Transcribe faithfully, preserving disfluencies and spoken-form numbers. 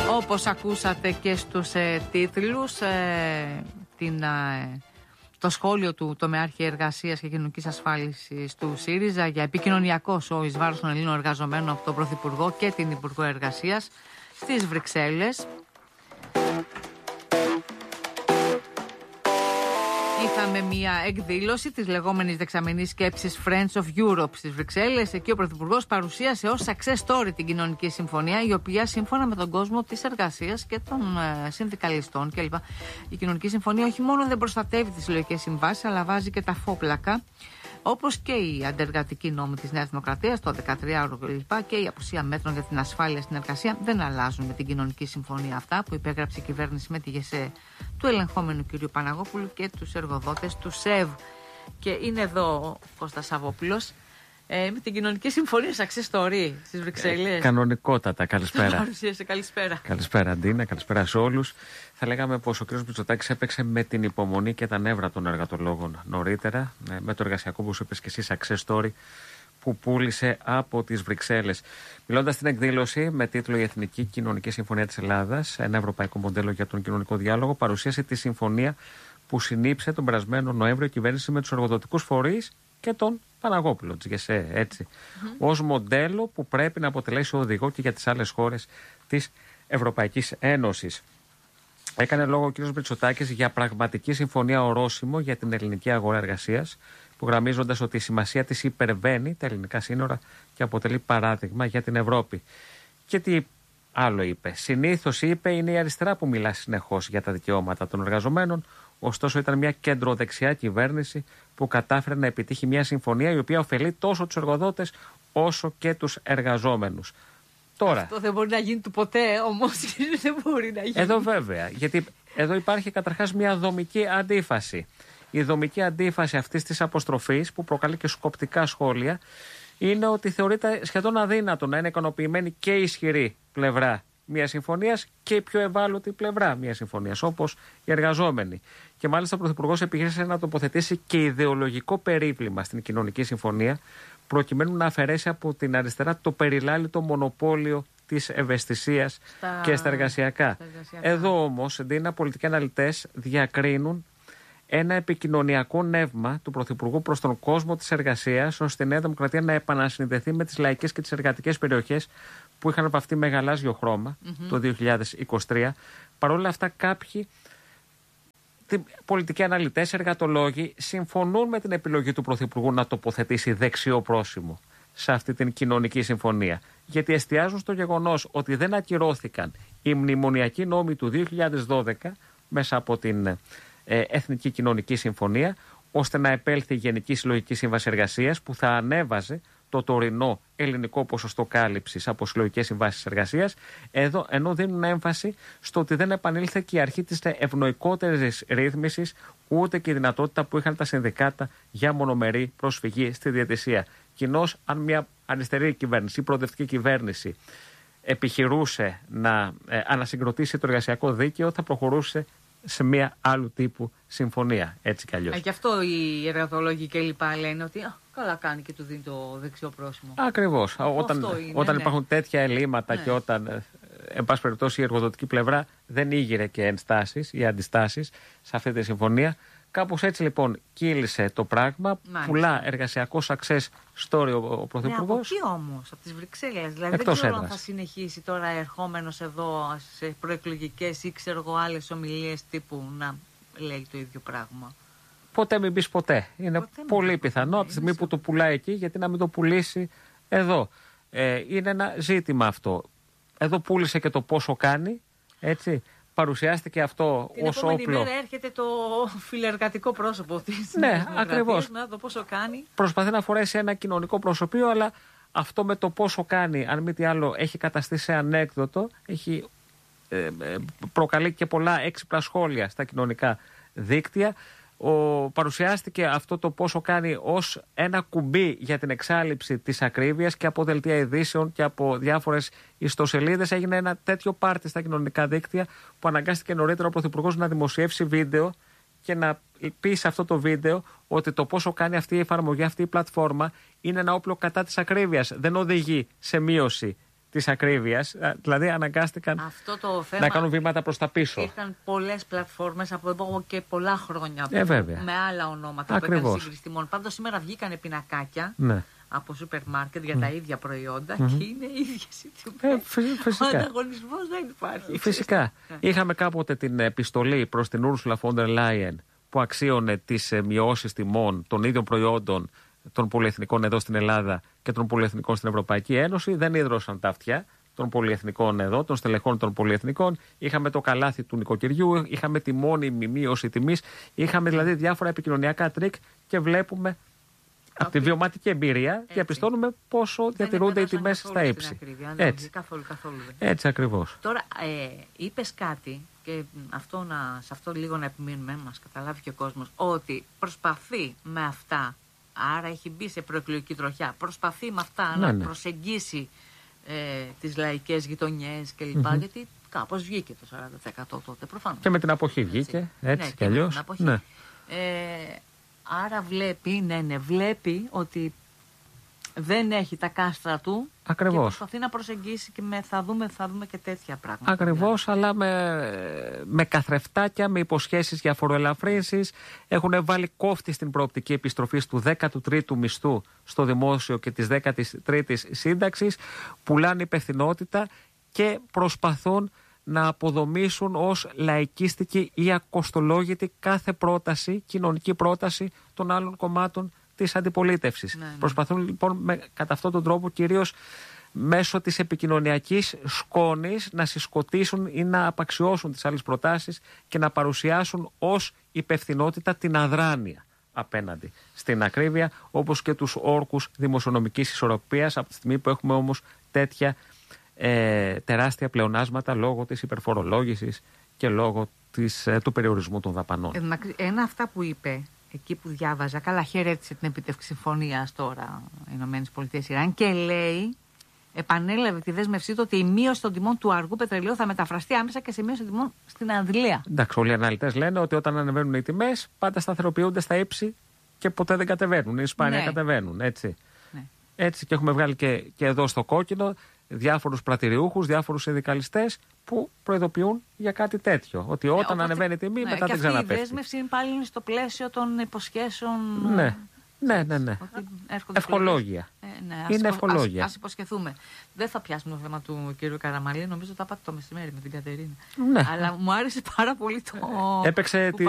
Όπως ακούσατε και στους ε, τίτλους, ε, την, ε, το σχόλιο του τομεάρχη εργασίας και κοινωνικής ασφάλισης του ΣΥΡΙΖΑ για επικοινωνιακό σοου εις βάρος των Ελλήνων εργαζομένων από τον Πρωθυπουργό και την Υπουργό Εργασίας στις Βρυξέλλες. Είχαμε μια εκδήλωση της λεγόμενης δεξαμενής σκέψης Friends of Europe στις Βρυξέλλες. Εκεί ο Πρωθυπουργός παρουσίασε ως success story την κοινωνική συμφωνία, η οποία σύμφωνα με τον κόσμο της εργασίας και των ε, συνδικαλιστών κλπ. Η κοινωνική συμφωνία όχι μόνο δεν προστατεύει τις συλλογικές συμβάσεις, αλλά βάζει και τα φόπλακα, όπως και οι αντεργατικοί νόμοι της Νέας Δημοκρατίας, το δεκατριάωρο κλπ. Και η απουσία μέτρων για την ασφάλεια στην εργασία δεν αλλάζουν με την κοινωνική συμφωνία αυτά που υπέγραψε η κυβέρνηση με τη ΓΕΣΕ του ελεγχόμενου κ. Παναγόπουλου και τους εργοδότες του ΣΕΒ. Και είναι εδώ ο Κώστας Σαββόπουλος ε, με την κοινωνική συμφωνία success story στις Βρυξέλλες. Ε, κανονικότατα, καλησπέρα. Παρουσίασε, καλησπέρα. Καλησπέρα, Αντίνα, καλησπέρα σε όλους. Θα λέγαμε πως ο κ. Μητσοτάκης έπαιξε με την υπομονή και τα νεύρα των εργατολόγων νωρίτερα, με το εργασιακό, όπως είπες και εσύ, success story που πούλησε από τις Βρυξέλλες. Μιλώντας στην εκδήλωση με τίτλο «Η Εθνική Κοινωνική Συμφωνία της Ελλάδας, ένα ευρωπαϊκό μοντέλο για τον κοινωνικό διάλογο», παρουσίασε τη συμφωνία που συνήψε τον περασμένο Νοέμβριο η κυβέρνηση με τους εργοδοτικούς φορείς και τον Παναγόπουλο της ΓΕΣΕ, έτσι, mm-hmm. ως μοντέλο που πρέπει να αποτελέσει οδηγό και για τις άλλες χώρες της Ευρωπαϊκής Ένωσης. Έκανε λόγο ο κ. Μητσοτάκης για πραγματική συμφωνία ορόσημο για την ελληνική αγορά εργασίας, υπογραμμίζοντας ότι η σημασία της υπερβαίνει τα ελληνικά σύνορα και αποτελεί παράδειγμα για την Ευρώπη. Και τι άλλο είπε? Συνήθως, είπε, είναι η αριστερά που μιλά συνεχώς για τα δικαιώματα των εργαζομένων, ωστόσο ήταν μια κεντροδεξιά κυβέρνηση που κατάφερε να επιτύχει μια συμφωνία η οποία ωφελεί τόσο τους εργοδότες όσο και τους εργαζόμενους. Τώρα, αυτό δεν μπορεί να γίνει του ποτέ, όμως δεν μπορεί να γίνει. Εδώ βέβαια, γιατί εδώ υπάρχει καταρχάς μια δομική αντίφαση. Η δομική αντίφαση αυτής της αποστροφής, που προκαλεί και σκοπτικά σχόλια, είναι ότι θεωρείται σχεδόν αδύνατο να είναι ικανοποιημένη και η ισχυρή πλευρά μια συμφωνίας και η πιο ευάλωτη πλευρά μια συμφωνίας, όπως οι εργαζόμενοι. Και μάλιστα ο Πρωθυπουργός επιχείρησε να τοποθετήσει και ιδεολογικό περίβλημα στην κοινωνική συμφωνία, προκειμένου να αφαιρέσει από την αριστερά το περιλάλητο μονοπόλιο της ευαισθησίας στα... και στα εργασιακά. στα εργασιακά. Εδώ όμως, Ντίνα, πολιτικοί αναλυτές διακρίνουν ένα επικοινωνιακό νεύμα του Πρωθυπουργού προς τον κόσμο της εργασίας, ώστε η Νέα Δημοκρατία να επανασυνδεθεί με τις λαϊκές και τις εργατικές περιοχές που είχαν βαφτεί με γαλάζιο χρώμα mm-hmm. το δύο χιλιάδες είκοσι τρία. Παρ' όλα αυτά, κάποιοι πολιτικοί αναλυτές, εργατολόγοι συμφωνούν με την επιλογή του Πρωθυπουργού να τοποθετήσει δεξιό πρόσημο σε αυτή την κοινωνική συμφωνία. Γιατί εστιάζουν στο γεγονός ότι δεν ακυρώθηκαν οι μνημονιακοί νόμοι του δύο χιλιάδες δώδεκα μέσα από την ε, Εθνική Κοινωνική Συμφωνία, ώστε να επέλθει η Γενική Συλλογική Σύμβαση Εργασίας που θα ανέβαζε το τωρινό ελληνικό ποσοστό κάλυψης από συλλογικές συμβάσεις εργασίας, εδώ, ενώ δίνουν έμφαση στο ότι δεν επανήλθε και η αρχή της ευνοϊκότερης ρύθμισης, ούτε και η δυνατότητα που είχαν τα συνδικάτα για μονομερή προσφυγή στη διαιτησία. Κοινώς, αν μια αριστερή κυβέρνηση ή προοδευτική κυβέρνηση επιχειρούσε να ε, ανασυγκροτήσει το εργασιακό δίκαιο, θα προχωρούσε σε μια άλλου τύπου συμφωνία, έτσι κι αλλιώς. Ε, γι' αυτό οι εργατολόγοι και λοιπά λένε ότι α, καλά κάνει και του δίνει το δεξιό πρόσημο. Ακριβώς. Όταν, είναι, όταν ναι. υπάρχουν τέτοια ελλείμματα, ναι. και όταν, ε, εν πάση περιπτώσει, η εργοδοτική πλευρά δεν ήγηρε και ενστάσεις ή αντιστάσεις σε αυτή τη συμφωνία. Κάπως έτσι λοιπόν κύλησε το πράγμα. Μάλιστα. Πουλά εργασιακό success story ο, ο Πρωθυπουργός. Ναι, από εκεί όμως, από τις Βρυξέλλες. Δηλαδή εκτός δεν ξέρω έδρας. αν θα συνεχίσει τώρα ερχόμενος εδώ σε προεκλογικές ή ξέρω εγώ άλλες ομιλίες τύπου να λέει το ίδιο πράγμα. Ποτέ μην πεις ποτέ. Είναι ποτέ πολύ πιθανό από τη στιγμή που το πουλάει εκεί, γιατί να μην το πουλήσει εδώ. Ε, είναι ένα ζήτημα αυτό. Εδώ πούλησε και το πόσο κάνει, έτσι. Παρουσιάστηκε αυτό την ως όπλο. Την επόμενη μέρα έρχεται το φιλεργατικό πρόσωπο της. Ναι, ακριβώς. Να το πόσο κάνει. Προσπαθεί να φορέσει ένα κοινωνικό προσωπείο, αλλά αυτό με το πόσο κάνει, αν μη τι άλλο, έχει καταστήσει σε ανέκδοτο, έχει ε, ε, προκαλεί και πολλά έξυπνα σχόλια στα κοινωνικά δίκτυα. Ο, παρουσιάστηκε αυτό το πόσο κάνει ως ένα κουμπί για την εξάλειψη της ακρίβειας και από δελτία ειδήσεων και από διάφορες ιστοσελίδες. Έγινε ένα τέτοιο πάρτι στα κοινωνικά δίκτυα που αναγκάστηκε νωρίτερα ο Πρωθυπουργός να δημοσιεύσει βίντεο και να πει σε αυτό το βίντεο ότι το πόσο κάνει αυτή η εφαρμογή, αυτή η πλατφόρμα είναι ένα όπλο κατά της ακρίβειας. Δεν οδηγεί σε μείωση της ακρίβειας. Δηλαδή αναγκάστηκαν Αυτό το θέμα, να κάνουν βήματα προς τα πίσω. Υπήρχαν πολλές πλατφόρμες από εδώ και πολλά χρόνια ε, βέβαια. με άλλα ονόματα Ακριβώς. που έκαναν σύγκριση τιμών. Πάντως σήμερα βγήκαν πινακάκια. Ναι. Από σούπερ μάρκετ για mm. τα ίδια προϊόντα mm-hmm. και είναι ίδιες οι τιμές. Ε, φυσικά. Ο ανταγωνισμός δεν υπάρχει. Φυσικά. Είχαμε κάποτε την επιστολή προς την Ursula von der Leyen που αξίωνε τις μειώσεις τιμών των ίδιων προϊόντων των πολυεθνικών εδώ στην Ελλάδα και των πολυεθνικών στην Ευρωπαϊκή Ένωση. Δεν ίδρωσαν τα αυτιά των πολυεθνικών εδώ, των στελεχών των πολυεθνικών. Είχαμε το καλάθι του νοικοκυριού, είχαμε τη μόνιμη μείωση τιμής, είχαμε δηλαδή διάφορα επικοινωνιακά τρίκ και βλέπουμε από τη βιωματική εμπειρία έτσι. Διαπιστώνουμε πόσο δεν διατηρούνται οι τιμές στα ύψη. Έτσι. Καθόλου, καθόλου. Έτσι ακριβώς. Τώρα, ε, είπες κάτι και αυτό να, σε αυτό λίγο να επιμείνουμε, μας καταλάβει και ο κόσμος, ότι προσπαθεί με αυτά, άρα έχει μπει σε προεκλογική τροχιά, προσπαθεί με αυτά ναι, να ναι. προσεγγίσει ε, τις λαϊκές γειτονιές κλπ. Mm-hmm. Γιατί κάπως βγήκε το σαράντα τοις εκατό τότε προφανώς. Και με την αποχή βγήκε, έτσι, έτσι ναι, κι αλλιώς. Ναι. Ε, άρα βλέπει, ναι, ναι, βλέπει ότι δεν έχει τα κάστρα του. Ακριβώς. Και προσπαθεί να προσεγγίσει και με, θα, δούμε, θα δούμε και τέτοια πράγματα. Ακριβώς, δηλαδή. Αλλά με, με καθρεφτάκια, με υποσχέσεις για φοροελαφρύνσεις. Έχουν βάλει κόφτη στην προοπτική επιστροφής του δέκατου τρίτου μισθού στο δημόσιο και της δέκατης τρίτης σύνταξης. Πουλάνε υπευθυνότητα και προσπαθούν να αποδομήσουν ως λαϊκίστικη ή ακοστολόγητη κάθε πρόταση, κοινωνική πρόταση των άλλων κομμάτων της αντιπολίτευσης. Ναι, ναι. Προσπαθούν λοιπόν με, κατά αυτόν τον τρόπο κυρίως μέσω της επικοινωνιακής σκόνης να συσκοτήσουν ή να απαξιώσουν τις άλλες προτάσεις και να παρουσιάσουν ως υπευθυνότητα την αδράνεια απέναντι στην ακρίβεια, όπως και τους όρκους δημοσιονομικής ισορροπίας, από τη στιγμή που έχουμε όμως τέτοια ε, τεράστια πλεονάσματα λόγω της υπερφορολόγησης και λόγω της, ε, του περιορισμού των δαπανών. Ένα αυτά που είπε εκεί που διάβαζα, καλά χαιρέτησε την επίτευξη συμφωνίας τώρα ΗΠΑ Ιράν και λέει, επανέλαβε τη δέσμευσή του ότι η μείωση των τιμών του αργού πετρελαίου θα μεταφραστεί άμεσα και σε μείωση των τιμών στην Ανδλία. Εντάξει, όλοι οι αναλυτές λένε ότι όταν ανεβαίνουν οι τιμές πάντα σταθεροποιούνται στα ύψη και ποτέ δεν κατεβαίνουν. Οι σπάνια ναι. κατεβαίνουν, έτσι. Ναι. Έτσι και έχουμε βγάλει και, και εδώ στο κόκκινο διάφορους πρατηριούχους, διάφορους συνδικαλιστές που προειδοποιούν για κάτι τέτοιο. Ότι όταν ναι, οπότε, ανεβαίνει η τιμή, ναι, μετά δεν ξαναπέφτει. Και αυτή η δέσμευση είναι πάλι στο πλαίσιο των υποσχέσεων. Ναι, ναι, ναι. ναι. Ευχολόγια. Ε, ναι, είναι ας, ευχολόγια. Ας, ας υποσχεθούμε. Δεν θα πιάσουμε το θέμα του κ. Καραμαλή, νομίζω τα πάτε το μεσημέρι με την Κατερίνα. Ναι. Αλλά μου άρεσε πάρα πολύ το. Έπαιξε